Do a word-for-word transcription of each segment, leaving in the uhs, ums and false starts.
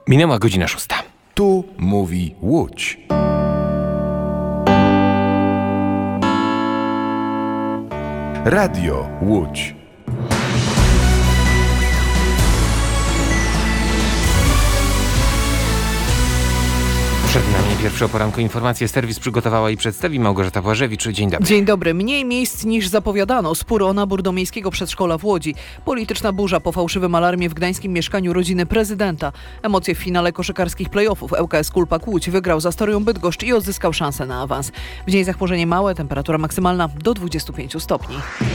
Minęła godzina szósta. Tu mówi Łódź. Radio Łódź. Przed nami pierwsze o poranku informacje. Serwis przygotowała i przedstawi Małgorzata Błażewicz. Dzień dobry. Dzień dobry. Mniej miejsc niż zapowiadano. Spór o nabór do miejskiego przedszkola w Łodzi. Polityczna burza po fałszywym alarmie w gdańskim mieszkaniu rodziny prezydenta. Emocje w finale koszykarskich play-offów. ŁKS Kulpak Łódź wygrał z Astorią Bydgoszcz i odzyskał szansę na awans. W dzień zachmurzenie małe, temperatura maksymalna do dwudziestu pięciu stopni.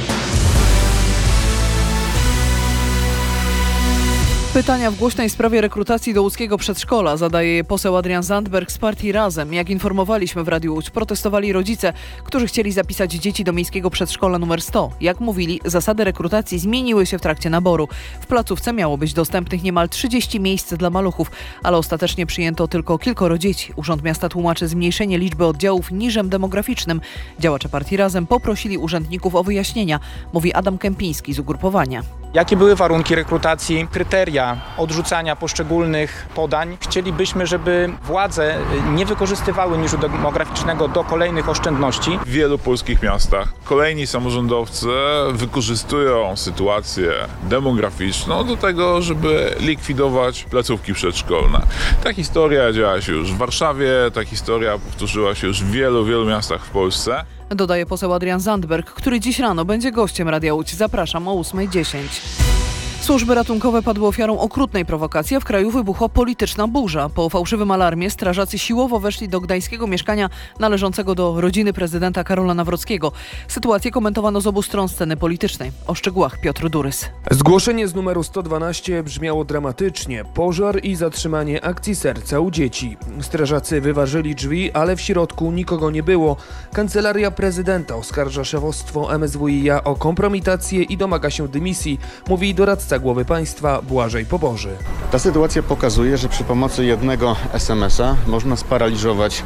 Pytania w głośnej sprawie rekrutacji do łódzkiego przedszkola zadaje je poseł Adrian Zandberg z partii Razem. Jak informowaliśmy w Radiu Łódź, protestowali rodzice, którzy chcieli zapisać dzieci do miejskiego przedszkola numer sto. Jak mówili, zasady rekrutacji zmieniły się w trakcie naboru. W placówce miało być dostępnych niemal trzydzieści miejsc dla maluchów, ale ostatecznie przyjęto tylko kilkoro dzieci. Urząd Miasta tłumaczy zmniejszenie liczby oddziałów niżem demograficznym. Działacze partii Razem poprosili urzędników o wyjaśnienia, mówi Adam Kępiński z ugrupowania. Jakie były warunki rekrutacji, kryteria odrzucania poszczególnych podań? Chcielibyśmy, żeby władze nie wykorzystywały niżu demograficznego do kolejnych oszczędności. W wielu polskich miastach kolejni samorządowcy wykorzystują sytuację demograficzną do tego, żeby likwidować placówki przedszkolne. Ta historia działa się już w Warszawie, ta historia powtórzyła się już w wielu, wielu miastach w Polsce. Dodaje poseł Adrian Zandberg, który dziś rano będzie gościem Radia Łódź. Zapraszam o ósma dziesięć. Służby ratunkowe padły ofiarą okrutnej prowokacji, a w kraju wybuchła polityczna burza. Po fałszywym alarmie strażacy siłowo weszli do gdańskiego mieszkania należącego do rodziny prezydenta Karola Nawrockiego. Sytuację komentowano z obu stron sceny politycznej. O szczegółach Piotr Durys. Zgłoszenie z numeru sto dwanaście brzmiało dramatycznie. Pożar i zatrzymanie akcji serca u dzieci. Strażacy wyważyli drzwi, ale w środku nikogo nie było. Kancelaria prezydenta oskarża szefostwo M S W i a o kompromitację i domaga się dymisji, mówi doradca głowy państwa Błażej Poboży. Ta sytuacja pokazuje, że przy pomocy jednego es em es a można sparaliżować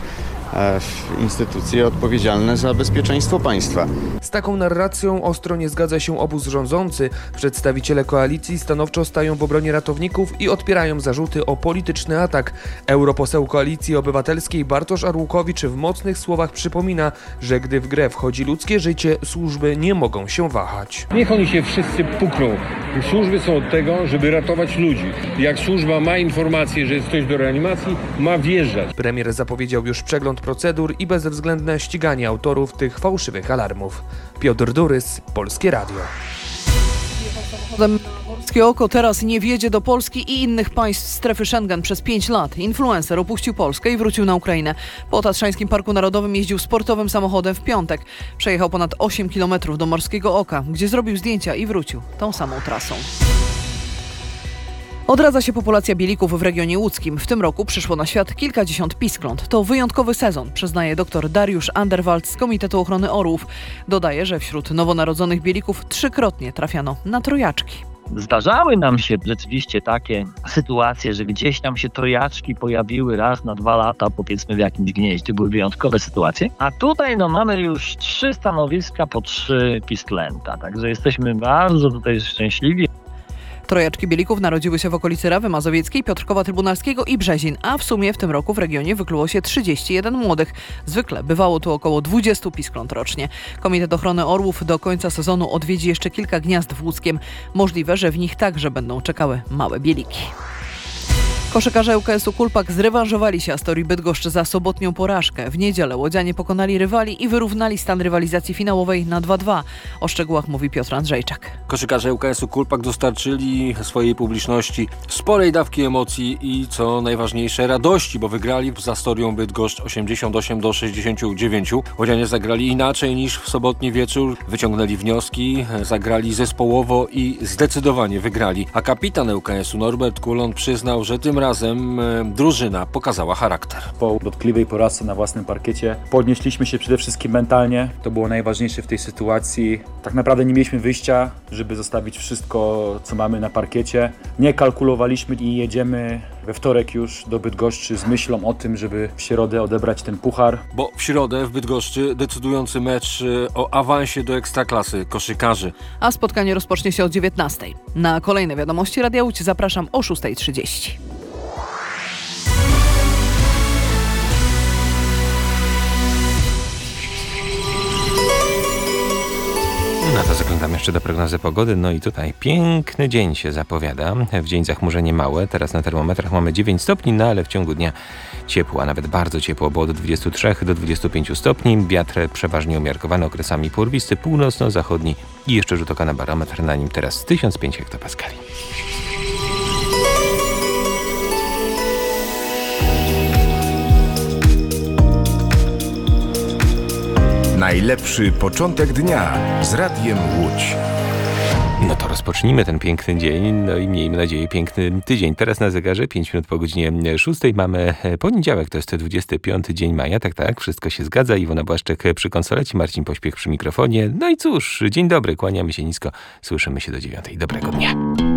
instytucje odpowiedzialne za bezpieczeństwo państwa. Z taką narracją ostro nie zgadza się obóz rządzący. Przedstawiciele koalicji stanowczo stają w obronie ratowników i odpierają zarzuty o polityczny atak. Europoseł Koalicji Obywatelskiej Bartosz Arłukowicz w mocnych słowach przypomina, że gdy w grę wchodzi ludzkie życie, służby nie mogą się wahać. Niech oni się wszyscy pukną. Służby są od tego, żeby ratować ludzi. Jak służba ma informację, że jest ktoś do reanimacji, ma wjeżdżać. Premier zapowiedział już przegląd procedur i bezwzględne ściganie autorów tych fałszywych alarmów. Piotr Durys, Polskie Radio. Morskie Oko teraz nie wjedzie do Polski i innych państw strefy Schengen przez pięć lat. Influencer opuścił Polskę i wrócił na Ukrainę. Po Tatrzańskim Parku Narodowym jeździł sportowym samochodem w piątek. Przejechał ponad osiem kilometrów do Morskiego Oka, gdzie zrobił zdjęcia i wrócił tą samą trasą. Odradza się populacja bielików w regionie łódzkim. W tym roku przyszło na świat kilkadziesiąt piskląt. To wyjątkowy sezon, przyznaje dr Dariusz Anderwald z Komitetu Ochrony Orłów. Dodaje, że wśród nowonarodzonych bielików trzykrotnie trafiano na trojaczki. Zdarzały nam się rzeczywiście takie sytuacje, że gdzieś tam się trojaczki pojawiły raz na dwa lata, powiedzmy w jakimś gnieździe. Były wyjątkowe sytuacje. A tutaj no mamy już trzy stanowiska po trzy pisklęta. Także jesteśmy bardzo tutaj szczęśliwi. Trojaczki bielików narodziły się w okolicy Rawy Mazowieckiej, Piotrkowa Trybunalskiego i Brzezin, a w sumie w tym roku w regionie wykluło się trzydzieści jeden młodych. Zwykle bywało tu około dwudziestu piskląt rocznie. Komitet Ochrony Orłów do końca sezonu odwiedzi jeszcze kilka gniazd w Łódzkiem. Możliwe, że w nich także będą czekały małe bieliki. Koszykarze ŁKS-u Kulpak zrewanżowali się Astorii Bydgoszcz za sobotnią porażkę. W niedzielę łodzianie pokonali rywali i wyrównali stan rywalizacji finałowej na dwa dwa. O szczegółach mówi Piotr Andrzejczak. Koszykarze ŁKS-u Kulpak dostarczyli swojej publiczności sporej dawki emocji i co najważniejsze radości, bo wygrali z Astorią Bydgoszcz osiemdziesiąt osiem do sześćdziesięciu dziewięciu. Łodzianie zagrali inaczej niż w sobotni wieczór, wyciągnęli wnioski, zagrali zespołowo i zdecydowanie wygrali. A kapitan ŁKS-u Norbert Kulon przyznał, że tym razem e, drużyna pokazała charakter. Po dotkliwej porażce na własnym parkiecie podnieśliśmy się przede wszystkim mentalnie. To było najważniejsze w tej sytuacji. Tak naprawdę nie mieliśmy wyjścia, żeby zostawić wszystko, co mamy na parkiecie. Nie kalkulowaliśmy i jedziemy we wtorek już do Bydgoszczy z myślą o tym, żeby w środę odebrać ten puchar. Bo w środę w Bydgoszczy decydujący mecz o awansie do Ekstraklasy koszykarzy. A spotkanie rozpocznie się o dziewiętnastej. Na kolejne wiadomości Radia Łódź zapraszam o szósta trzydzieści. No to zaglądamy jeszcze do prognozy pogody. No i tutaj piękny dzień się zapowiada. W dzień zachmurzenie małe. Teraz na termometrach mamy dziewięć stopni, no ale w ciągu dnia ciepło, a nawet bardzo ciepło, bo od dwudziestu trzech do dwudziestu pięciu stopni. Wiatr przeważnie umiarkowany, okresami półrwisty, północno-zachodni i jeszcze rzut oka na barometr. Na nim teraz tysiąc pięć hektopaskali. Najlepszy początek dnia z Radiem Łódź. No to rozpocznijmy ten piękny dzień, no i miejmy nadzieję piękny tydzień. Teraz na zegarze pięć minut po godzinie szóstej mamy poniedziałek, to jest dwudziesty piąty dzień maja, tak, tak, wszystko się zgadza. Iwona Błaszczek przy konsoleci, Marcin Pośpiech przy mikrofonie. No i cóż, dzień dobry, kłaniamy się nisko, słyszymy się do dziewiątej. Dobrego dnia.